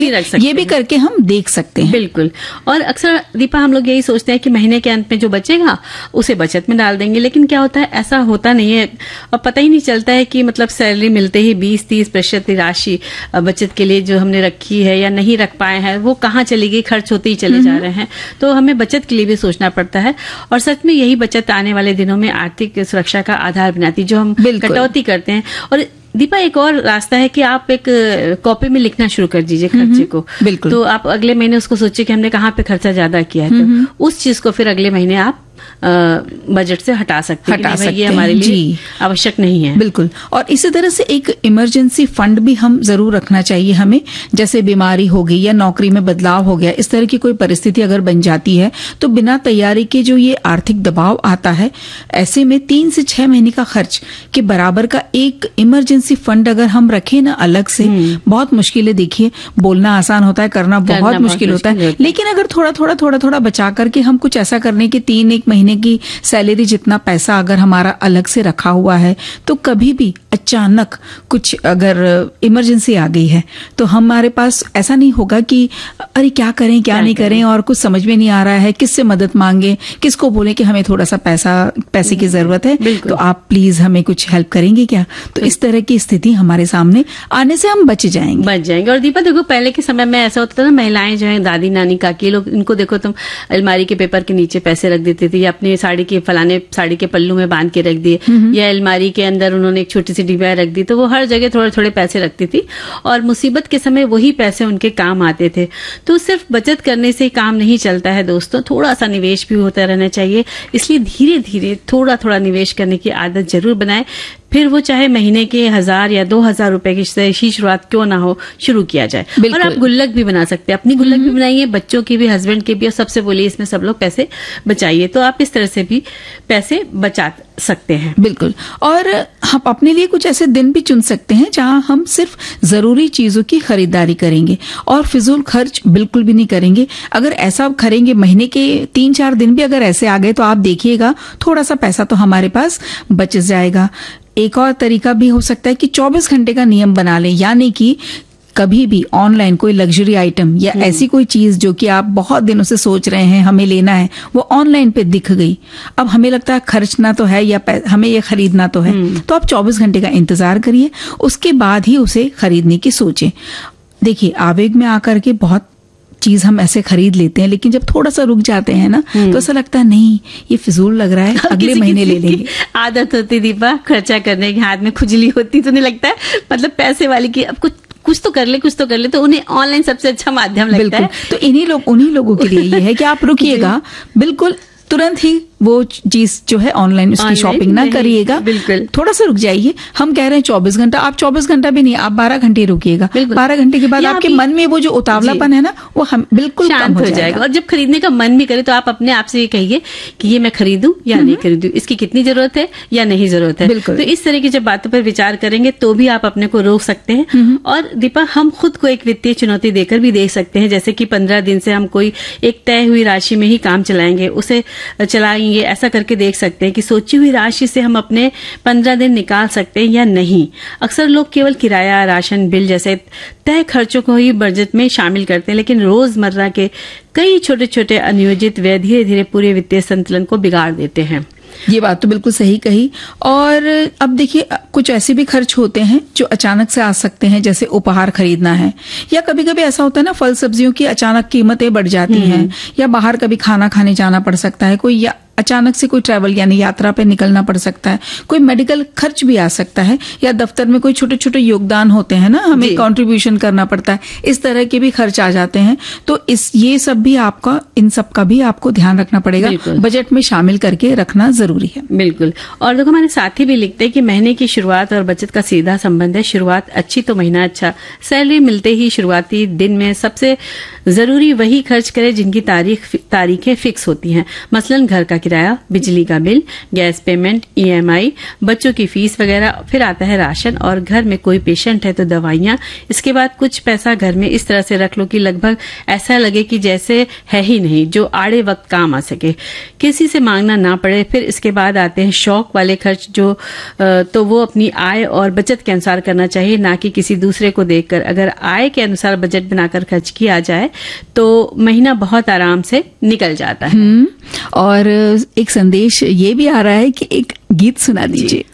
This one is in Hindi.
ये भी करके हम देख सकते हैं। बिल्कुल। और अक्सर दीपा हम लोग यही सोचते हैं कि महीने के अंत में जो बचेगा उसे बचत में डाल देंगे, लेकिन क्या होता है, ऐसा होता नहीं है और पता ही नहीं चलता है कि मतलब सैलरी मिलते ही 20-30% राशि बचत के लिए जो हमने रखी है या नहीं रख पाए हैं वो कहाँ चली गई, खर्च होते ही चले जा रहे हैं। तो हमें बचत के लिए भी सोचना पड़ता है और सच में यही बचत आने वाले दिनों में आर्थिक सुरक्षा का आधार बनाती, जो हम कटौती करते हैं। और दीपा एक और रास्ता है कि आप एक कॉपी में लिखना शुरू कर दीजिए खर्चे को। बिल्कुल। तो आप अगले महीने उसको सोचिए कि हमने कहाँ पे खर्चा ज्यादा किया है, तो उस चीज को फिर अगले महीने आप बजट से हटा सकते हैं। ये हमारे लिए आवश्यक नहीं है। बिल्कुल। और इसी तरह से एक इमरजेंसी फंड भी हम जरूर रखना चाहिए हमें, जैसे बीमारी हो गई या नौकरी में बदलाव हो गया, इस तरह की कोई परिस्थिति अगर बन जाती है तो बिना तैयारी के जो ये आर्थिक दबाव आता है, ऐसे में 3 से 6 महीने का खर्च के बराबर का एक इमरजेंसी फंड अगर हम रखें ना अलग से, बहुत मुश्किल है। देखिए, बोलना आसान होता है, करना बहुत मुश्किल होता है। लेकिन अगर थोड़ा थोड़ा बचा करके हम कुछ ऐसा करने के 3 महीने की सैलरी जितना पैसा अगर हमारा अलग से रखा हुआ है, तो कभी भी अचानक कुछ अगर इमरजेंसी आ गई है तो हमारे पास ऐसा नहीं होगा कि अरे क्या करें क्या नहीं करें और कुछ समझ में नहीं आ रहा है, किससे मदद मांगे, किसको बोले कि हमें थोड़ा सा पैसे की जरूरत है, तो आप प्लीज हमें कुछ हेल्प करेंगे क्या। तो इस तरह की स्थिति हमारे सामने आने से हम बच जाएंगे। और दीपा देखो, पहले के समय में ऐसा होता था ना, महिलाएं जो है दादी नानी काकी लोग, इनको देखो तुम अलमारी के पेपर के नीचे पैसे रख देती थी, या अपनी साड़ी के फलाने साड़ी के पल्लू में बांध के रख दिए, या अलमारी के अंदर उन्होंने एक छोटी सी डिब्बा रख दी। तो वो हर जगह थोड़े थोड़े पैसे रखती थी और मुसीबत के समय वही पैसे उनके काम आते थे। तो सिर्फ बचत करने से काम नहीं चलता है दोस्तों, थोड़ा सा निवेश भी होता रहना चाहिए। इसलिए धीरे धीरे थोड़ा थोड़ा निवेश करने की आदत जरूर बनाए, फिर वो चाहे महीने के 1000 या 2000 रुपए की शुरुआत क्यों ना हो, शुरू किया जाए। और आप गुल्लक भी बना सकते हैं, अपनी गुल्लक भी बनाइए, बच्चों की भी, हस्बैंड की भी, और सबसे बोलिए इसमें सब लोग पैसे बचाइए। तो आप इस तरह से भी पैसे बचा सकते हैं। बिल्कुल। और हम अपने लिए कुछ ऐसे दिन भी चुन सकते हैं जहां हम सिर्फ जरूरी चीजों की खरीदारी करेंगे और फिजूल खर्च बिल्कुल भी नहीं करेंगे। अगर ऐसा करेंगे, महीने के 3-4 दिन भी अगर ऐसे आ गए, तो आप देखिएगा थोड़ा सा पैसा तो हमारे पास बच जाएगा। एक और तरीका भी हो सकता है कि 24 घंटे का नियम बना लें, यानी कि कभी भी ऑनलाइन कोई लग्जरी आइटम या ऐसी कोई चीज जो कि आप बहुत दिनों से सोच रहे हैं हमें लेना है, वो ऑनलाइन पे दिख गई, अब हमें लगता है खर्चना तो है या हमें ये खरीदना तो है, तो आप 24 घंटे का इंतजार करिए, उसके बाद ही उसे खरीदने की सोचें। देखिए, आवेग में आकर के बहुत चीज हम ऐसे खरीद लेते हैं, लेकिन जब थोड़ा सा रुक जाते हैं ना, तो ऐसा लगता है नहीं ये फिजूल लग रहा है, अगले महीने ले लेंगे। आदत होती दीपा खर्चा करने की, हाथ में खुजली होती, तो नहीं लगता है मतलब पैसे वाली की अब कुछ तो कर ले, तो उन्हें ऑनलाइन सबसे अच्छा माध्यम लगता है। तो उन्हीं लोगों के लिए ये है कि आप रुकिएगा, बिल्कुल तुरंत ही वो चीज जो है ऑनलाइन उसकी शॉपिंग ना करिएगा, बिल्कुल थोड़ा सा रुक जाइए। हम कह रहे हैं 24 घंटा, आप 24 घंटा भी नहीं, आप 12 घंटे रुकिएगा। 12 घंटे के बाद आपके मन में वो जो उतावलापन है ना, वो हम बिल्कुल शांत हो जाएगा। और जब खरीदने का मन भी करे तो आप अपने आप से ये कहिए कि ये मैं खरीदूं या नहीं खरीदूं, इसकी कितनी जरूरत है या नहीं जरूरत है। तो इस तरह की जब बातों पर विचार करेंगे तो भी आप अपने को रोक सकते हैं। और दीपा, हम खुद को एक वित्तीय चुनौती देकर भी देख सकते हैं, जैसे कि 15 दिन से हम कोई एक तय हुई राशि में ही काम चलाएंगे, उसे चलाएंगे, ऐसा करके देख सकते हैं कि सोची हुई राशि से हम अपने 15 दिन निकाल सकते हैं या नहीं। अक्सर लोग केवल किराया, राशन बिल जैसे तय खर्चों को ही बजट में शामिल करते हैं, लेकिन रोजमर्रा के कई छोटे छोटे अनियोजित व्यय धीरे धीरे पूरे वित्तीय संतुलन को बिगाड़ देते हैं। ये बात तो बिल्कुल सही कही। और अब देखिए, कुछ ऐसे भी खर्च होते हैं जो अचानक से आ सकते हैं, जैसे उपहार खरीदना है, या कभी कभी ऐसा होता है ना, फल सब्जियों की अचानक कीमतें बढ़ जाती हैं, या बाहर कभी खाना खाने जाना पड़ सकता है कोई, या अचानक से कोई ट्रैवल यानी यात्रा पे निकलना पड़ सकता है, कोई मेडिकल खर्च भी आ सकता है, या दफ्तर में कोई छोटे छोटे योगदान होते हैं ना, हमें कंट्रीब्यूशन करना पड़ता है, इस तरह के भी खर्च आ जाते हैं। तो ये सब भी इन सब का भी आपको ध्यान रखना पड़ेगा, बजट में शामिल करके रखना जरूरी है। बिल्कुल। और देखो, हमारे साथी भी लिखते हैं कि महीने की शुरुआत और बचत का सीधा संबंध है, शुरुआत अच्छी तो महीना अच्छा। सैलरी मिलते ही शुरुआती दिन में सबसे जरूरी वही खर्च करें जिनकी तारीखें फिक्स होती हैं, मसलन घर का किराया, बिजली का बिल, गैस पेमेंट, EMI, बच्चों की फीस वगैरह, फिर आता है राशन, और घर में कोई पेशेंट है तो दवाइयां। इसके बाद कुछ पैसा घर में इस तरह से रख लो कि लगभग ऐसा लगे कि जैसे है ही नहीं, जो आड़े वक्त काम आ सके, किसी से मांगना ना पड़े। फिर इसके बाद आते हैं शौक वाले खर्च, जो तो वो अपनी आय और बचत के अनुसार करना चाहिए, ना कि किसी दूसरे को देखकर। अगर आय के अनुसार बजट बनाकर खर्च किया जाए तो महीना बहुत आराम से निकल जाता है। और एक संदेश ये भी आ रहा है कि एक गीत सुना दीजिए।